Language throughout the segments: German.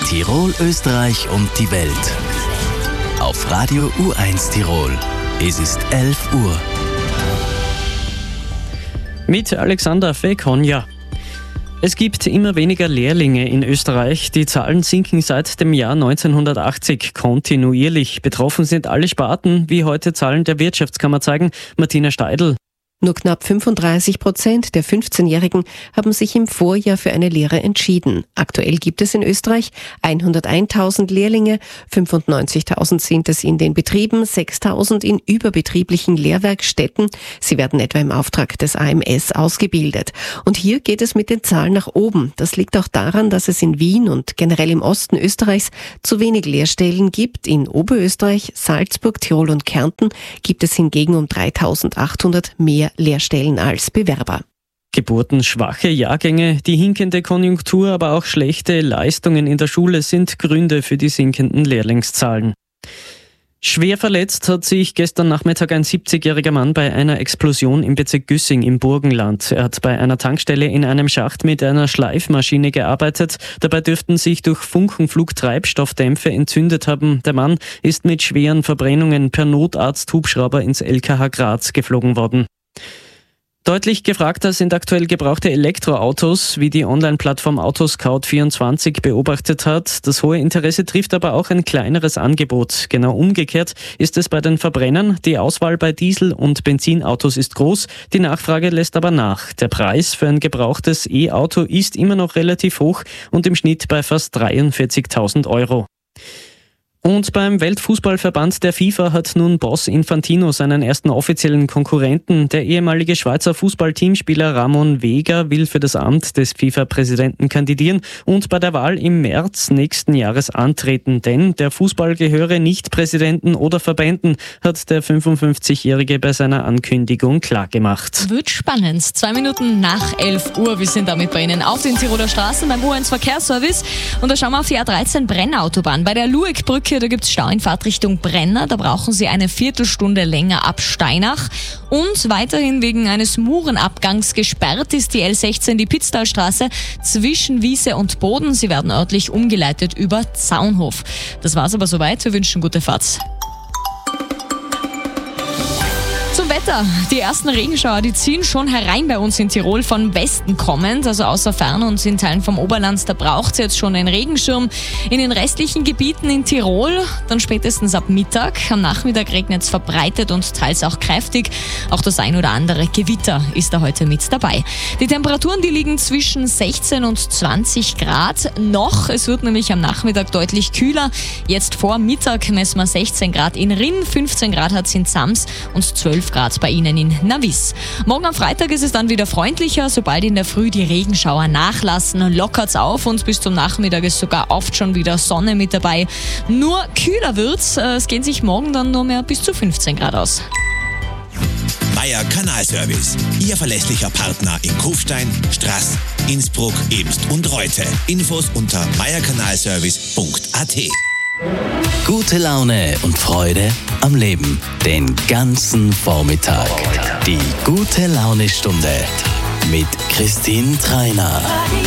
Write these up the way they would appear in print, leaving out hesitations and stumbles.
Tirol, Österreich und die Welt. Auf Radio U1 Tirol. Es ist 11 Uhr. Mit Alexander Fekonja. Es gibt immer weniger Lehrlinge in Österreich. Die Zahlen sinken seit dem Jahr 1980 kontinuierlich. Betroffen sind alle Sparten, wie heute Zahlen der Wirtschaftskammer zeigen. Martina Steidl. Nur knapp 35% der 15-Jährigen haben sich im Vorjahr für eine Lehre entschieden. Aktuell gibt es in Österreich 101.000 Lehrlinge, 95.000 sind es in den Betrieben, 6.000 in überbetrieblichen Lehrwerkstätten. Sie werden etwa im Auftrag des AMS ausgebildet. Und hier geht es mit den Zahlen nach oben. Das liegt auch daran, dass es in Wien und generell im Osten Österreichs zu wenig Lehrstellen gibt. In Oberösterreich, Salzburg, Tirol und Kärnten gibt es hingegen um 3.800 mehr Lehrstellen als Bewerber. Geburtenschwache Jahrgänge, die hinkende Konjunktur, aber auch schlechte Leistungen in der Schule sind Gründe für die sinkenden Lehrlingszahlen. Schwer verletzt hat sich gestern Nachmittag ein 70-jähriger Mann bei einer Explosion im Bezirk Güssing im Burgenland. Er hat bei einer Tankstelle in einem Schacht mit einer Schleifmaschine gearbeitet. Dabei dürften sich durch Funkenflug Treibstoffdämpfe entzündet haben. Der Mann ist mit schweren Verbrennungen per Notarzt-Hubschrauber ins LKH Graz geflogen worden. Deutlich gefragter sind aktuell gebrauchte Elektroautos, wie die Online-Plattform Autoscout24 beobachtet hat. Das hohe Interesse trifft aber auch ein kleineres Angebot. Genau umgekehrt ist es bei den Verbrennern. Die Auswahl bei Diesel- und Benzinautos ist groß, die Nachfrage lässt aber nach. Der Preis für ein gebrauchtes E-Auto ist immer noch relativ hoch und im Schnitt bei fast 43.000 €. Und beim Weltfußballverband der FIFA hat nun Boss Infantino seinen ersten offiziellen Konkurrenten. Der ehemalige Schweizer Fußballteamspieler Ramon Vega will für das Amt des FIFA-Präsidenten kandidieren und bei der Wahl im März nächsten Jahres antreten. Denn der Fußball gehöre nicht Präsidenten oder Verbänden, hat der 55-Jährige bei seiner Ankündigung klargemacht. Wird spannend. 2 Minuten nach 11 Uhr. Wir sind damit bei Ihnen auf den Tiroler Straßen beim U1 Verkehrsservice. Und da schauen wir auf die A13 Brennautobahn. Bei der Luegbrücke da gibt es Stau in Fahrtrichtung Brenner. Da brauchen Sie eine Viertelstunde länger ab Steinach. Und weiterhin wegen eines Murenabgangs gesperrt ist die L16, die Pitztalstraße, zwischen Wiese und Boden. Sie werden örtlich umgeleitet über Zaunhof. Das war's aber soweit. Wir wünschen gute Fahrt. Zum Wetter. Die ersten Regenschauer, die ziehen schon herein bei uns in Tirol von Westen kommend, also außer Fern und in Teilen vom Oberland, da braucht es jetzt schon einen Regenschirm. In den restlichen Gebieten in Tirol, dann spätestens ab Mittag. Am Nachmittag regnet es verbreitet und teils auch kräftig. Auch das ein oder andere Gewitter ist da heute mit dabei. Die Temperaturen, die liegen zwischen 16 und 20 Grad noch. Es wird nämlich am Nachmittag deutlich kühler. Jetzt vor Mittag messen wir 16 Grad in Rinn, 15 Grad hat es in Zams und 12 Grad bei Ihnen in Navis. Morgen am Freitag ist es dann wieder freundlicher. Sobald in der Früh die Regenschauer nachlassen, lockert's auf und bis zum Nachmittag ist sogar oft schon wieder Sonne mit dabei. Nur kühler wird's. Es gehen sich morgen dann nur mehr bis zu 15 Grad aus. Meier Kanalservice. Ihr verlässlicher Partner in Kufstein, Straß, Innsbruck, Ebst und Reute. Infos unter meierkanalservice.at. Gute Laune und Freude am Leben. Den ganzen Vormittag. Die Gute-Laune-Stunde mit Christine Treiner.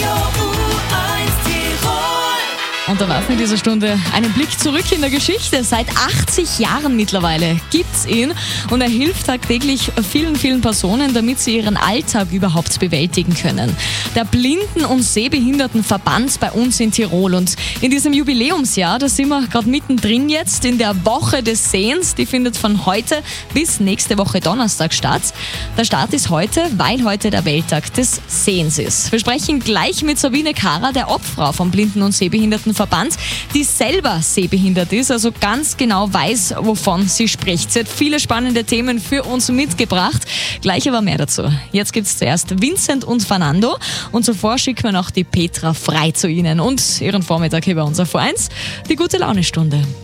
Und da warten wir in dieser Stunde einen Blick zurück in der Geschichte. Seit 80 Jahren mittlerweile gibt's ihn und er hilft tagtäglich vielen, vielen Personen, damit sie ihren Alltag überhaupt bewältigen können. Der Blinden- und Sehbehindertenverband bei uns in Tirol. Und in diesem Jubiläumsjahr, da sind wir gerade mittendrin jetzt in der Woche des Sehens. Die findet von heute bis nächste Woche Donnerstag statt. Der Start ist heute, weil heute der Welttag des Sehens ist. Wir sprechen gleich mit Sabine Kara, der Obfrau vom Blinden- und Sehbehindertenverband, die selber sehbehindert ist, also ganz genau weiß, wovon sie spricht. Sie hat viele spannende Themen für uns mitgebracht. Gleich aber mehr dazu. Jetzt gibt es zuerst Vincent und Fernando und zuvor schicken wir noch die Petra Frei zu Ihnen und ihren Vormittag hier bei uns auf U1, die Gute-Laune-Stunde.